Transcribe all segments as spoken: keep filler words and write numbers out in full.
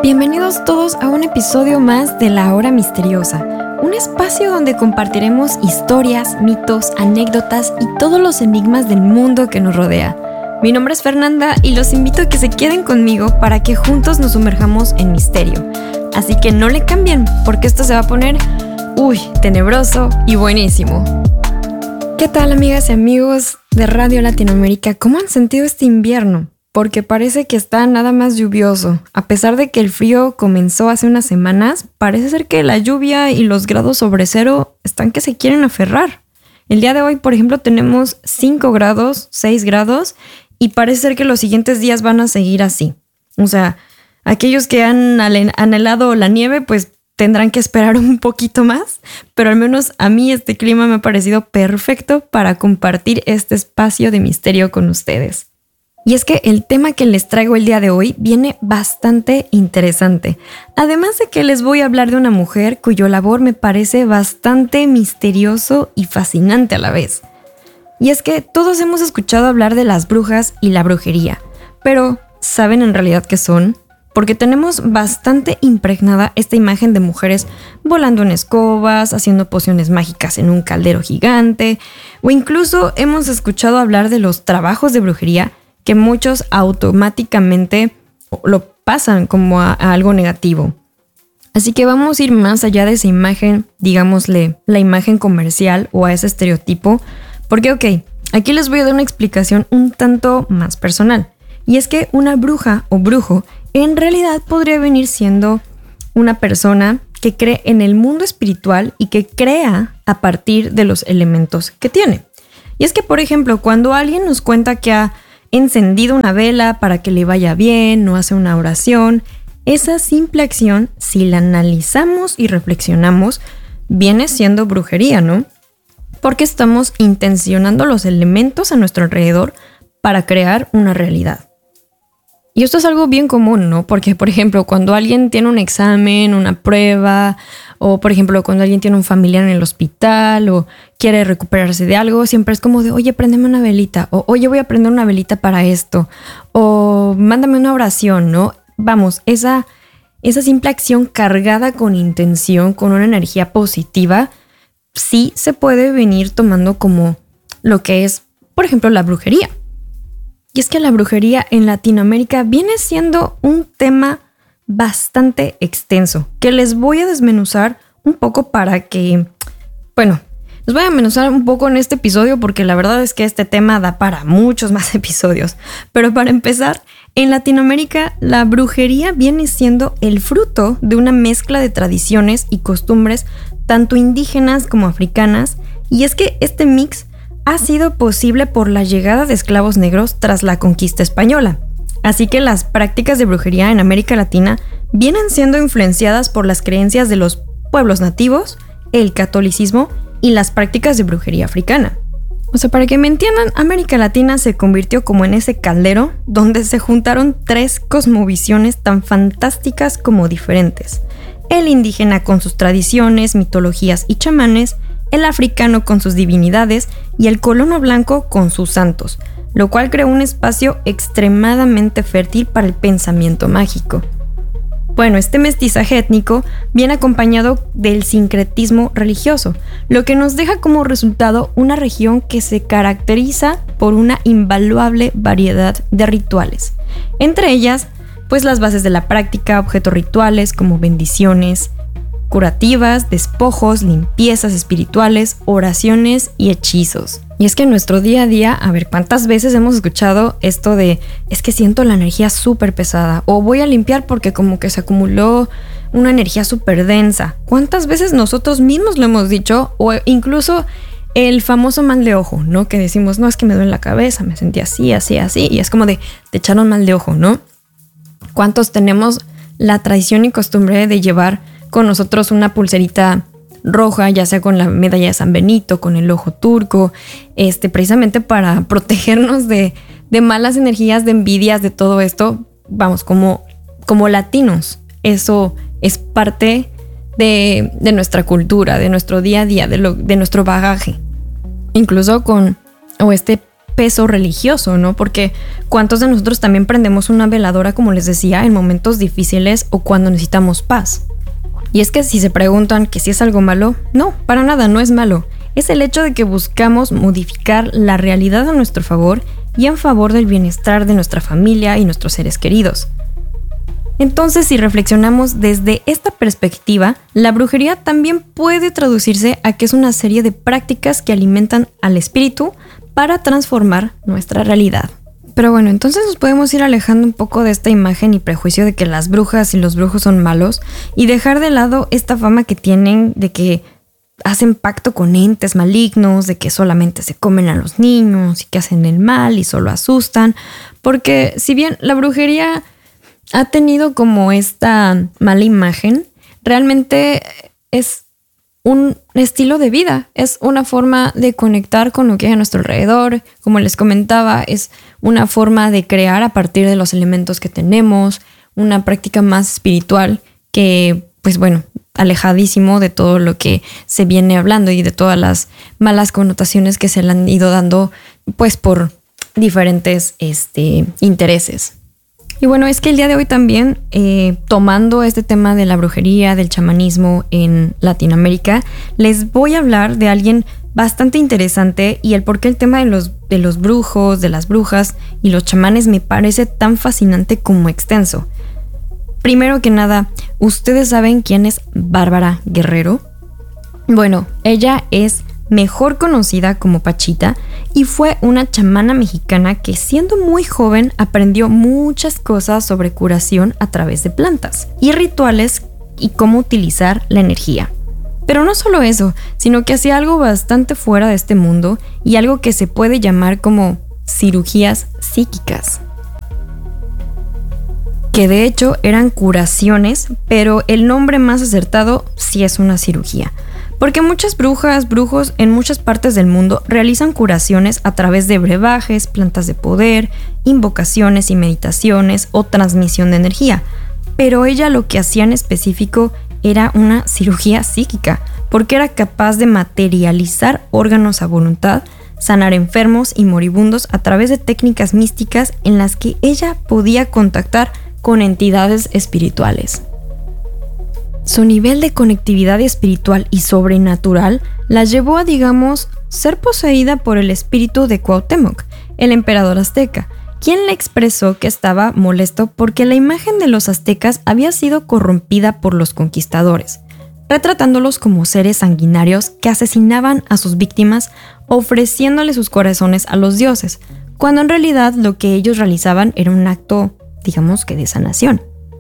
Bienvenidos todos a un episodio más de La Hora Misteriosa, un espacio donde compartiremos historias, mitos, anécdotas y todos los enigmas del mundo que nos rodea. Mi nombre es Fernanda y los invito a que se queden conmigo para que juntos nos sumerjamos en misterio. Así que no le cambien, porque esto se va a poner, uy, tenebroso y buenísimo. ¿Qué tal, amigas y amigos de Radio Latinoamérica? ¿Cómo han sentido este invierno? Porque parece que está nada más lluvioso. A pesar de que el frío comenzó hace unas semanas, parece ser que la lluvia y los grados sobre cero están que se quieren aferrar. El día de hoy, por ejemplo, tenemos cinco grados, seis grados, y parece ser que los siguientes días van a seguir así. O sea, aquellos que han anhelado la nieve, pues tendrán que esperar un poquito más, pero al menos a mí este clima me ha parecido perfecto para compartir este espacio de misterio con ustedes. Y es que el tema que les traigo el día de hoy viene bastante interesante. Además de que les voy a hablar de una mujer cuyo labor me parece bastante misterioso y fascinante a la vez. Y es que todos hemos escuchado hablar de las brujas y la brujería, pero ¿saben en realidad qué son? Porque tenemos bastante impregnada esta imagen de mujeres volando en escobas, haciendo pociones mágicas en un caldero gigante, o incluso hemos escuchado hablar de los trabajos de brujería que muchos automáticamente lo pasan como a, a algo negativo. Así que vamos a ir más allá de esa imagen, digámosle, la imagen comercial o a ese estereotipo, porque ok, aquí les voy a dar una explicación un tanto más personal. Y es que una bruja o brujo en realidad podría venir siendo una persona que cree en el mundo espiritual y que crea a partir de los elementos que tiene. Y es que, por ejemplo, cuando alguien nos cuenta que ha encendido una vela para que le vaya bien o hace una oración, esa simple acción, si la analizamos y reflexionamos, viene siendo brujería, ¿no? Porque estamos intencionando los elementos a nuestro alrededor para crear una realidad. Y esto es algo bien común, ¿no? Porque, por ejemplo, cuando alguien tiene un examen, una prueba, o por ejemplo, cuando alguien tiene un familiar en el hospital o quiere recuperarse de algo, siempre es como de, oye, préndeme una velita, o oye, voy a prender una velita para esto, o mándame una oración, ¿no? Vamos, esa, esa simple acción cargada con intención, con una energía positiva, sí se puede venir tomando como lo que es, por ejemplo, la brujería. Y es que la brujería en Latinoamérica viene siendo un tema bastante extenso, que les voy a desmenuzar un poco para que, bueno, les voy a desmenuzar un poco en este episodio porque la verdad es que este tema da para muchos más episodios. Pero para empezar, en Latinoamérica la brujería viene siendo el fruto de una mezcla de tradiciones y costumbres tanto indígenas como africanas, y es que este mix ha sido posible por la llegada de esclavos negros tras la conquista española. Así que las prácticas de brujería en América Latina vienen siendo influenciadas por las creencias de los pueblos nativos, el catolicismo y las prácticas de brujería africana. O sea, para que me entiendan, América Latina se convirtió como en ese caldero donde se juntaron tres cosmovisiones tan fantásticas como diferentes. El indígena con sus tradiciones, mitologías y chamanes, el africano con sus divinidades y el colono blanco con sus santos, lo cual creó un espacio extremadamente fértil para el pensamiento mágico. Bueno, este mestizaje étnico viene acompañado del sincretismo religioso, lo que nos deja como resultado una región que se caracteriza por una invaluable variedad de rituales. Entre ellas, pues las bases de la práctica, objetos rituales como bendiciones, curativas, despojos, limpiezas espirituales, oraciones y hechizos. Y es que en nuestro día a día, a ver, ¿cuántas veces hemos escuchado esto de es que siento la energía súper pesada? O voy a limpiar porque como que se acumuló una energía súper densa. ¿Cuántas veces nosotros mismos lo hemos dicho? O incluso el famoso mal de ojo, ¿no? Que decimos, no, es que me duele la cabeza, me sentí así, así, así. Y es como de, te echaron mal de ojo, ¿no? ¿Cuántos tenemos la tradición y costumbre de llevar con nosotros una pulserita roja, ya sea con la medalla de San Benito, con el ojo turco, este, precisamente para protegernos de, de malas energías, de envidias, de todo esto? Vamos, como, como latinos, eso es parte de, de nuestra cultura, de nuestro día a día, de, lo, de nuestro bagaje. Incluso con o este peso religioso, ¿no? Porque ¿cuántos de nosotros también prendemos una veladora, como les decía, en momentos difíciles o cuando necesitamos paz? Y es que si se preguntan que si es algo malo, no, para nada, no es malo. Es el hecho de que buscamos modificar la realidad a nuestro favor y en favor del bienestar de nuestra familia y nuestros seres queridos. Entonces, si reflexionamos desde esta perspectiva, la brujería también puede traducirse a que es una serie de prácticas que alimentan al espíritu para transformar nuestra realidad. Pero bueno, entonces nos podemos ir alejando un poco de esta imagen y prejuicio de que las brujas y los brujos son malos y dejar de lado esta fama que tienen de que hacen pacto con entes malignos, de que solamente se comen a los niños y que hacen el mal y solo asustan, porque si bien la brujería ha tenido como esta mala imagen, realmente es un estilo de vida, es una forma de conectar con lo que hay a nuestro alrededor. Como les comentaba, es una forma de crear a partir de los elementos que tenemos, una práctica más espiritual que, pues bueno, alejadísimo de todo lo que se viene hablando y de todas las malas connotaciones que se le han ido dando, pues por diferentes este, intereses. Y bueno, es que el día de hoy también, eh, tomando este tema de la brujería, del chamanismo en Latinoamérica, les voy a hablar de alguien bastante interesante y el por qué el tema de los, de los brujos, de las brujas y los chamanes me parece tan fascinante como extenso. Primero que nada, ¿ustedes saben quién es Bárbara Guerrero? Bueno, ella es mejor conocida como Pachita y fue una chamana mexicana que siendo muy joven aprendió muchas cosas sobre curación a través de plantas y rituales y cómo utilizar la energía. Pero no solo eso, sino que hacía algo bastante fuera de este mundo y algo que se puede llamar como cirugías psíquicas. Que de hecho eran curaciones, pero el nombre más acertado sí es una cirugía. Porque muchas brujas, brujos en muchas partes del mundo realizan curaciones a través de brebajes, plantas de poder, invocaciones y meditaciones o transmisión de energía. Pero ella lo que hacía en específico era una cirugía psíquica, porque era capaz de materializar órganos a voluntad, sanar enfermos y moribundos a través de técnicas místicas en las que ella podía contactar con entidades espirituales. Su nivel de conectividad espiritual y sobrenatural la llevó a, digamos, ser poseída por el espíritu de Cuauhtémoc, el emperador azteca, quien le expresó que estaba molesto porque la imagen de los aztecas había sido corrompida por los conquistadores, retratándolos como seres sanguinarios que asesinaban a sus víctimas ofreciéndole sus corazones a los dioses, cuando en realidad lo que ellos realizaban era un acto, digamos que de sanación.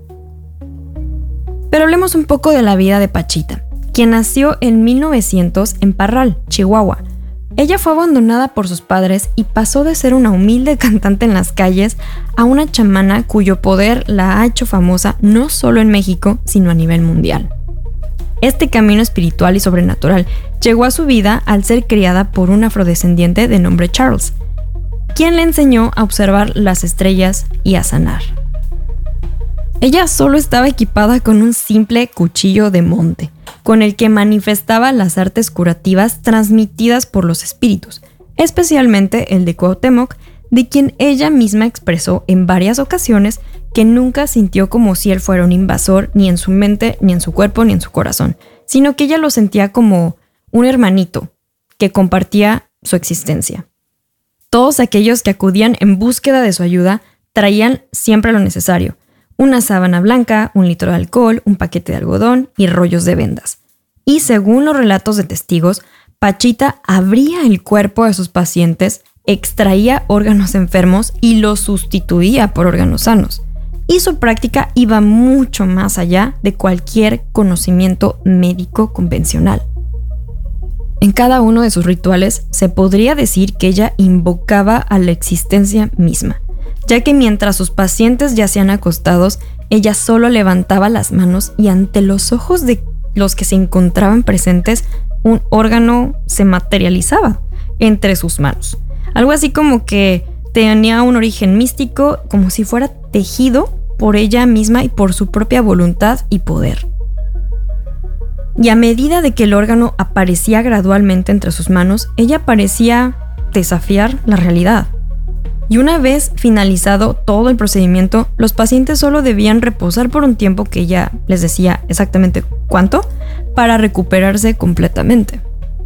Pero hablemos un poco de la vida de Pachita, quien nació en mil novecientos en Parral, Chihuahua. Ella fue abandonada por sus padres y pasó de ser una humilde cantante en las calles a una chamana cuyo poder la ha hecho famosa no solo en México, sino a nivel mundial. Este camino espiritual y sobrenatural llegó a su vida al ser criada por un afrodescendiente de nombre Charles, quien le enseñó a observar las estrellas y a sanar. Ella solo estaba equipada con un simple cuchillo de monte, con el que manifestaba las artes curativas transmitidas por los espíritus, especialmente el de Cuauhtémoc, de quien ella misma expresó en varias ocasiones que nunca sintió como si él fuera un invasor ni en su mente, ni en su cuerpo, ni en su corazón, sino que ella lo sentía como un hermanito que compartía su existencia. Todos aquellos que acudían en búsqueda de su ayuda traían siempre lo necesario: una sábana blanca, un litro de alcohol, un paquete de algodón y rollos de vendas. Y según los relatos de testigos, Pachita abría el cuerpo de sus pacientes, extraía órganos enfermos y los sustituía por órganos sanos. Y su práctica iba mucho más allá de cualquier conocimiento médico convencional. En cada uno de sus rituales se podría decir que ella invocaba a la existencia misma, ya que mientras sus pacientes yacían acostados, ella solo levantaba las manos y ante los ojos de los que se encontraban presentes, un órgano se materializaba entre sus manos. Algo así como que tenía un origen místico, como si fuera tejido por ella misma y por su propia voluntad y poder. Y a medida de que el órgano aparecía gradualmente entre sus manos, ella parecía desafiar la realidad. Y una vez finalizado todo el procedimiento, los pacientes solo debían reposar por un tiempo que ella les decía exactamente cuánto para recuperarse completamente.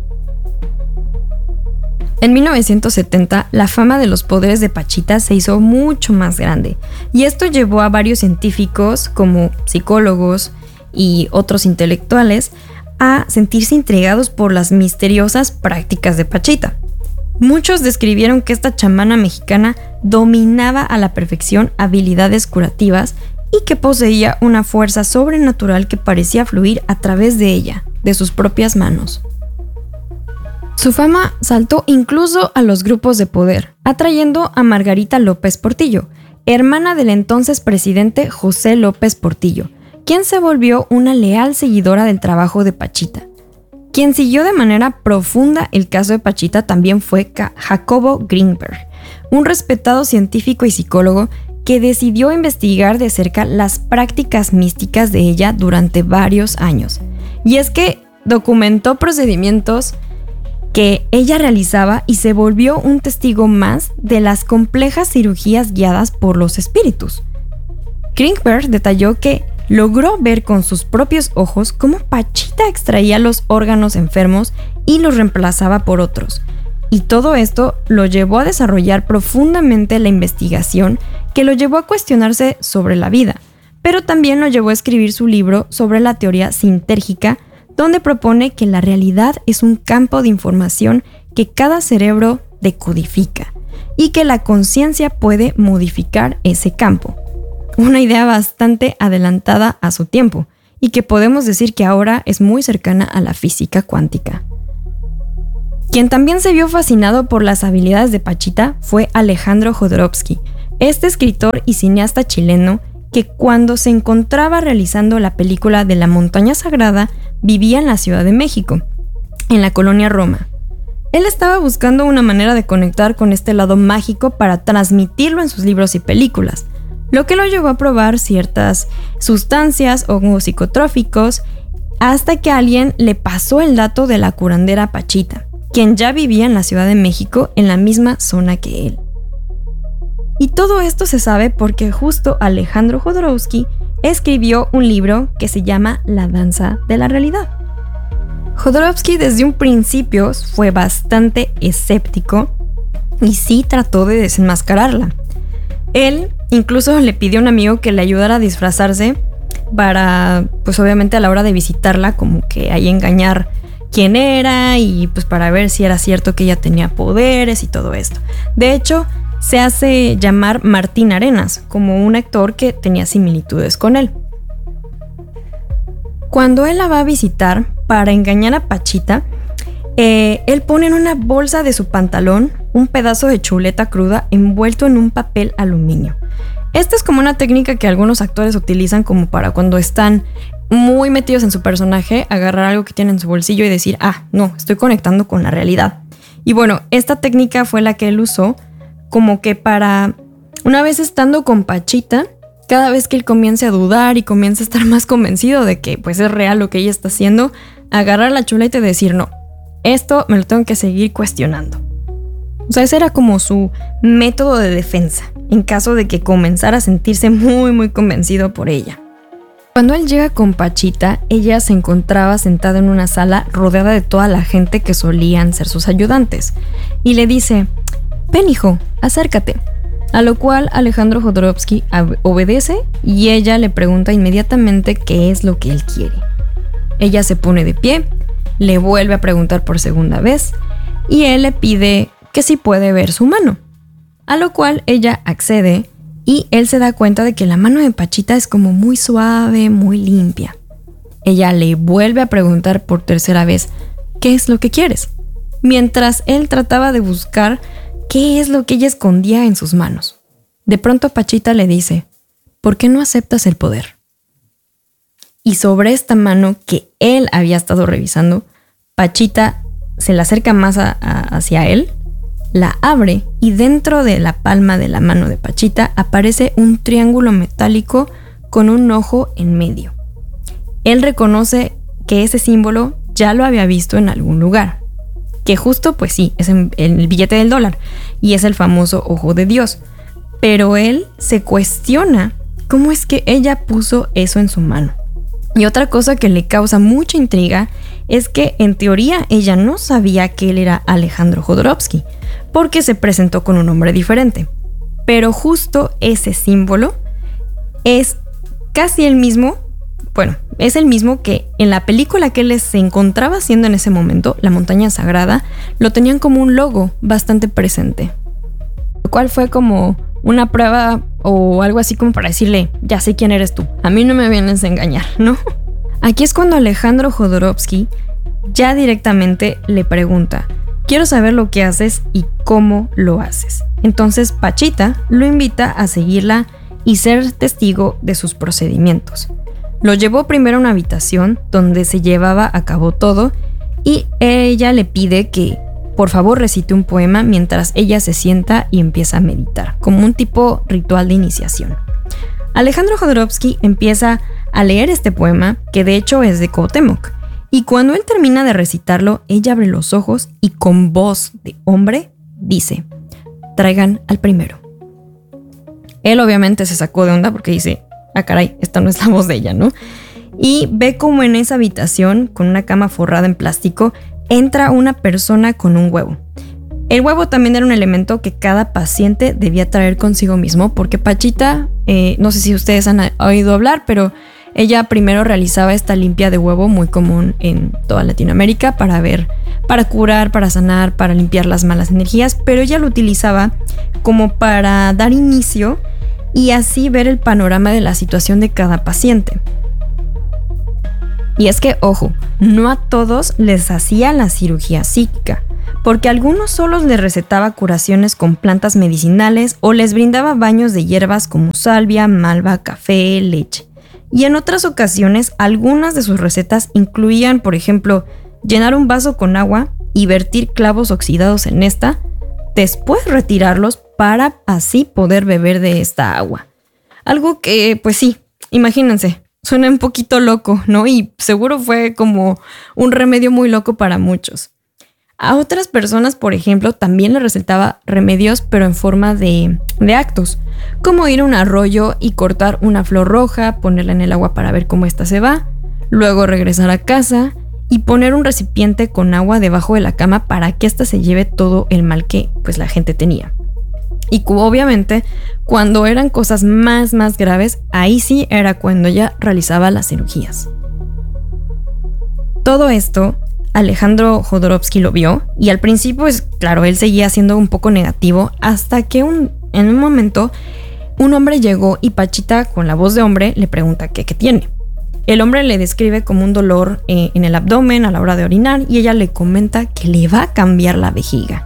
En mil novecientos setenta, la fama de los poderes de Pachita se hizo mucho más grande, y esto llevó a varios científicos, como psicólogos y otros intelectuales, a sentirse intrigados por las misteriosas prácticas de Pachita. Muchos describieron que esta chamana mexicana dominaba a la perfección habilidades curativas y que poseía una fuerza sobrenatural que parecía fluir a través de ella, de sus propias manos. Su fama saltó incluso a los grupos de poder, atrayendo a Margarita López Portillo, hermana del entonces presidente José López Portillo, quien se volvió una leal seguidora del trabajo de Pachita. Quien siguió de manera profunda el caso de Pachita también fue Jacobo Greenberg, un respetado científico y psicólogo que decidió investigar de cerca las prácticas místicas de ella durante varios años. Y es que documentó procedimientos que ella realizaba y se volvió un testigo más de las complejas cirugías guiadas por los espíritus. Greenberg detalló que logró ver con sus propios ojos cómo Pachita extraía los órganos enfermos y los reemplazaba por otros. Y todo esto lo llevó a desarrollar profundamente la investigación que lo llevó a cuestionarse sobre la vida, pero también lo llevó a escribir su libro sobre la teoría sintérgica, donde propone que la realidad es un campo de información que cada cerebro decodifica y que la conciencia puede modificar ese campo. Una idea bastante adelantada a su tiempo y que podemos decir que ahora es muy cercana a la física cuántica. Quien también se vio fascinado por las habilidades de Pachita fue Alejandro Jodorowsky, este escritor y cineasta chileno que cuando se encontraba realizando la película de La Montaña Sagrada vivía en la Ciudad de México, en la colonia Roma. Él estaba buscando una manera de conectar con este lado mágico para transmitirlo en sus libros y películas, lo que lo llevó a probar ciertas sustancias o psicotróficos hasta que alguien le pasó el dato de la curandera Pachita, quien ya vivía en la Ciudad de México en la misma zona que él. Y todo esto se sabe porque justo Alejandro Jodorowsky escribió un libro que se llama La danza de la realidad. Jodorowsky desde un principio fue bastante escéptico y sí trató de desenmascararla. Él incluso le pidió a un amigo que le ayudara a disfrazarse para, pues obviamente a la hora de visitarla, como que ahí engañar quién era y pues para ver si era cierto que ella tenía poderes y todo esto. De hecho, se hace llamar Martín Arenas, como un actor que tenía similitudes con él. Cuando él la va a visitar para engañar a Pachita, eh, él pone en una bolsa de su pantalón un pedazo de chuleta cruda envuelto en un papel aluminio. Esta es como una técnica que algunos actores utilizan como para cuando están muy metidos en su personaje, agarrar algo que tienen en su bolsillo y decir, ah, no, estoy conectando con la realidad. Y bueno, esta técnica fue la que él usó como que para, una vez estando con Pachita, cada vez que él comience a dudar y comienza a estar más convencido de que pues es real lo que ella está haciendo, agarrar la chuleta y decir, no, esto me lo tengo que seguir cuestionando. O sea, ese era como su método de defensa, en caso de que comenzara a sentirse muy, muy convencido por ella. Cuando él llega con Pachita, ella se encontraba sentada en una sala rodeada de toda la gente que solían ser sus ayudantes. Y le dice, ven hijo, acércate. A lo cual Alejandro Jodorowsky obedece y ella le pregunta inmediatamente qué es lo que él quiere. Ella se pone de pie, le vuelve a preguntar por segunda vez y él le pide que si puede ver su mano. A lo cual ella accede y él se da cuenta de que la mano de Pachita es como muy suave, muy limpia. Ella le vuelve a preguntar por tercera vez ¿qué es lo que quieres? Mientras él trataba de buscar qué es lo que ella escondía en sus manos. De pronto Pachita le dice, ¿por qué no aceptas el poder? Y sobre esta mano que él había estado revisando, Pachita se le acerca más a, a, hacia él, la abre y dentro de la palma de la mano de Pachita aparece un triángulo metálico con un ojo en medio. Él reconoce que ese símbolo ya lo había visto en algún lugar, que justo pues sí, es en, en el billete del dólar y es el famoso ojo de Dios. Pero él se cuestiona cómo es que ella puso eso en su mano. Y otra cosa que le causa mucha intriga es que en teoría ella no sabía que él era Alejandro Jodorowsky, porque se presentó con un nombre diferente. Pero justo ese símbolo es casi el mismo, bueno, es el mismo que en la película que él se encontraba haciendo en ese momento, La Montaña Sagrada, lo tenían como un logo bastante presente. Lo cual fue como una prueba o algo así como para decirle, ya sé quién eres tú, a mí no me vienes a engañar, ¿no? Aquí es cuando Alejandro Jodorowsky ya directamente le pregunta, quiero saber lo que haces y cómo lo haces. Entonces Pachita lo invita a seguirla y ser testigo de sus procedimientos. Lo llevó primero a una habitación donde se llevaba a cabo todo y ella le pide que por favor recite un poema mientras ella se sienta y empieza a meditar, como un tipo ritual de iniciación. Alejandro Jodorowsky empieza a leer este poema, que de hecho es de Cuauhtémoc, y cuando él termina de recitarlo, ella abre los ojos y con voz de hombre dice, traigan al primero. Él obviamente se sacó de onda porque dice, ah caray, esta no es la voz de ella, ¿no? Y ve como en esa habitación, con una cama forrada en plástico, entra una persona con un huevo. El huevo también era un elemento que cada paciente debía traer consigo mismo, porque Pachita, eh, no sé si ustedes han oído hablar, pero ella primero realizaba esta limpia de huevo muy común en toda Latinoamérica para ver, para curar, para sanar, para limpiar las malas energías, pero ella lo utilizaba como para dar inicio y así ver el panorama de la situación de cada paciente. Y es que, ojo, no a todos les hacía la cirugía psíquica, porque a algunos solos les recetaba curaciones con plantas medicinales o les brindaba baños de hierbas como salvia, malva, café, leche. Y en otras ocasiones, algunas de sus recetas incluían, por ejemplo, llenar un vaso con agua y vertir clavos oxidados en esta, después retirarlos para así poder beber de esta agua. Algo que, pues sí, imagínense, suena un poquito loco, ¿no? Y seguro fue como un remedio muy loco para muchos. A otras personas, por ejemplo, también les recetaba remedios, pero en forma de, de actos, como ir a un arroyo y cortar una flor roja, ponerla en el agua para ver cómo ésta se va, luego regresar a casa y poner un recipiente con agua debajo de la cama para que ésta se lleve todo el mal que pues, la gente tenía. Y obviamente, cuando eran cosas más, más graves, ahí sí era cuando ella realizaba las cirugías. Todo esto, Alejandro Jodorowsky lo vio y al principio, pues claro, él seguía siendo un poco negativo hasta que un, en un momento un hombre llegó y Pachita, con la voz de hombre, le pregunta qué, qué tiene. El hombre le describe como un dolor eh, en el abdomen a la hora de orinar y ella le comenta que le va a cambiar la vejiga.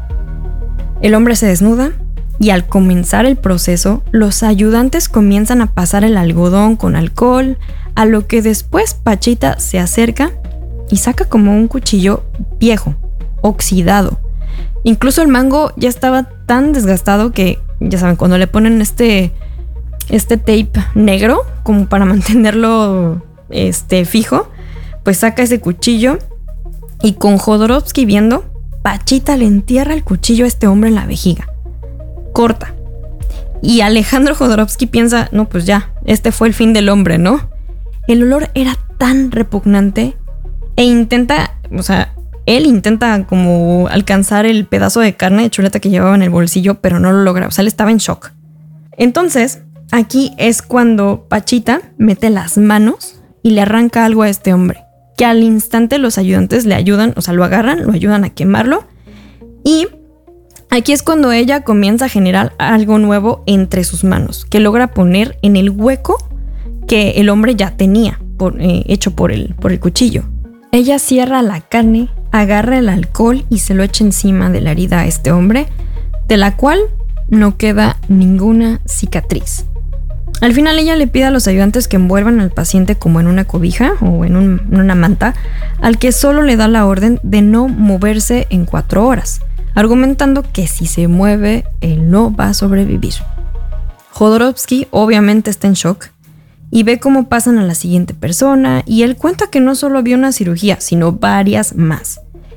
El hombre se desnuda y al comenzar el proceso, los ayudantes comienzan a pasar el algodón con alcohol, a lo que después Pachita se acerca y saca como un cuchillo viejo, oxidado. Incluso el mango ya estaba tan desgastado que, ya saben, cuando le ponen este, este tape negro como para mantenerlo este, fijo, pues saca ese cuchillo y con Jodorowsky viendo, Pachita le entierra el cuchillo a este hombre en la vejiga. Corta. Y Alejandro Jodorowsky piensa, no, pues ya, este fue el fin del hombre, ¿no? El olor era tan repugnante e intenta, o sea, él intenta como alcanzar el pedazo de carne de chuleta que llevaba en el bolsillo, pero no lo logra, o sea, él estaba en shock. Entonces, aquí es cuando Pachita mete las manos y le arranca algo a este hombre, que al instante los ayudantes le ayudan, o sea, lo agarran, lo ayudan a quemarlo y aquí es cuando ella comienza a generar algo nuevo entre sus manos, que logra poner en el hueco que el hombre ya tenía, por, eh, hecho por el, por el cuchillo. Ella cierra la carne, agarra el alcohol y se lo echa encima de la herida a este hombre, de la cual no queda ninguna cicatriz. Al final ella le pide a los ayudantes que envuelvan al paciente como en una cobija o en, un, en una manta, al que solo le da la orden de no moverse en cuatro horas, argumentando que si se mueve, él no va a sobrevivir. Jodorowsky obviamente está en shock y ve cómo pasan a la siguiente persona y él cuenta que no solo vio una cirugía, sino varias más.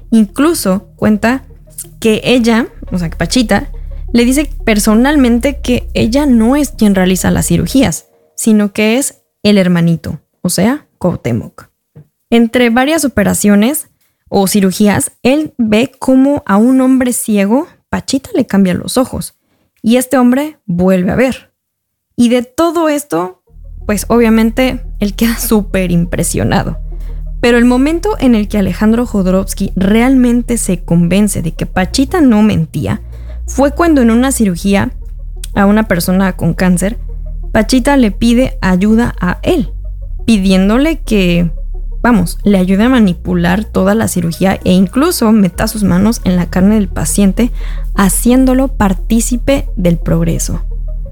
Incluso cuenta que ella, o sea, que Pachita, le dice personalmente que ella no es quien realiza las cirugías, sino que es el hermanito, o sea, Cuauhtémoc. Entre varias operaciones o cirugías, él ve cómo a un hombre ciego, Pachita le cambia los ojos y este hombre vuelve a ver. Y de todo esto, pues obviamente él queda súper impresionado. Pero el momento en el que Alejandro Jodorowsky realmente se convence de que Pachita no mentía fue cuando en una cirugía a una persona con cáncer, Pachita le pide ayuda a él, pidiéndole que, vamos, le ayude a manipular toda la cirugía e incluso meta sus manos en la carne del paciente, haciéndolo partícipe del progreso.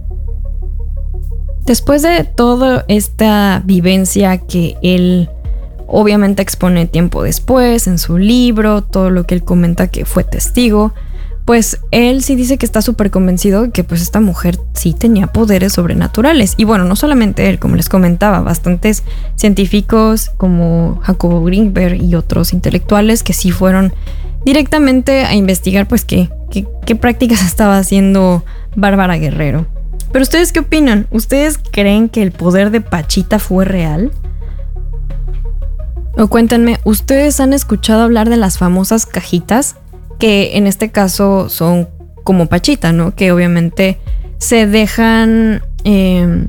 Después de toda esta vivencia que él obviamente expone tiempo después en su libro, todo lo que él comenta que fue testigo, pues él sí dice que está súper convencido de que pues esta mujer sí tenía poderes sobrenaturales. Y bueno, no solamente él, como les comentaba, bastantes científicos como Jacobo Grinberg y otros intelectuales que sí fueron directamente a investigar pues qué, qué, qué prácticas estaba haciendo Bárbara Guerrero. Pero ¿ustedes qué opinan? ¿Ustedes creen que el poder de Pachita fue real? O cuéntenme, ¿ustedes han escuchado hablar de las famosas cajitas? Que en este caso son como Pachita, ¿no? Que obviamente se dejan, eh,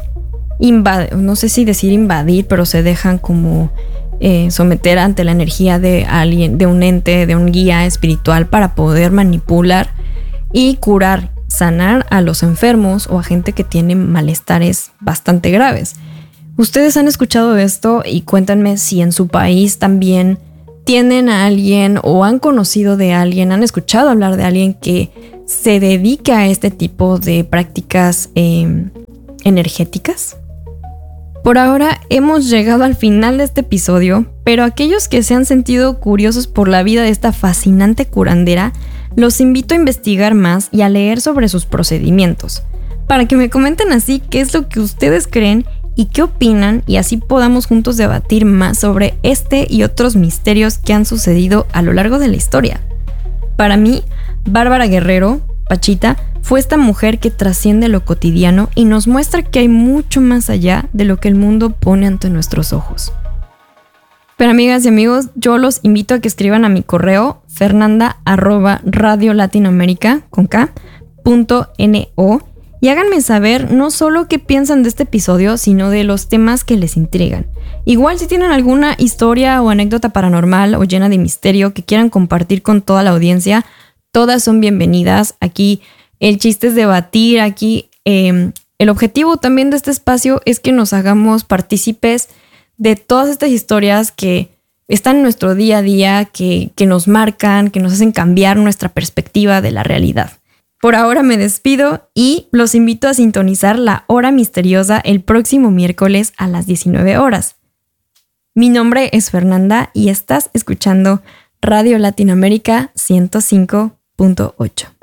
invad- no sé si decir invadir, pero se dejan como eh, someter ante la energía de alguien, de un ente, de un guía espiritual para poder manipular y curar, sanar a los enfermos o a gente que tiene malestares bastante graves. ¿Ustedes han escuchado de esto? Y cuéntanme si en su país también tienen a alguien o han conocido de alguien, han escuchado hablar de alguien que se dedica a este tipo de prácticas eh, energéticas. Por ahora hemos llegado al final de este episodio, pero aquellos que se han sentido curiosos por la vida de esta fascinante curandera, los invito a investigar más y a leer sobre sus procedimientos, para que me comenten así qué es lo que ustedes creen y qué opinan, y así podamos juntos debatir más sobre este y otros misterios que han sucedido a lo largo de la historia. Para mí, Bárbara Guerrero, Pachita, fue esta mujer que trasciende lo cotidiano y nos muestra que hay mucho más allá de lo que el mundo pone ante nuestros ojos. Pero amigas y amigos, yo los invito a que escriban a mi correo fernanda arroba radio latinoamérica con K, punto no, y háganme saber no solo qué piensan de este episodio, sino de los temas que les intrigan. Igual si tienen alguna historia o anécdota paranormal o llena de misterio que quieran compartir con toda la audiencia, todas son bienvenidas. Aquí el chiste es debatir, aquí eh, el objetivo también de este espacio es que nos hagamos partícipes de todas estas historias que están en nuestro día a día, que, que nos marcan, que nos hacen cambiar nuestra perspectiva de la realidad. Por ahora me despido y los invito a sintonizar La Hora Misteriosa el próximo miércoles a las diecinueve horas. Mi nombre es Fernanda y estás escuchando Radio Latinoamérica ciento cinco punto ocho.